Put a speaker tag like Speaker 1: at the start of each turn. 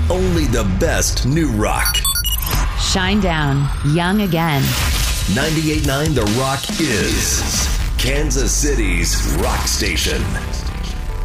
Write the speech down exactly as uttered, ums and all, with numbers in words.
Speaker 1: Only the best new rock.
Speaker 2: Shine down, young again.
Speaker 1: ninety-eight point nine The Rock is Kansas City's rock station.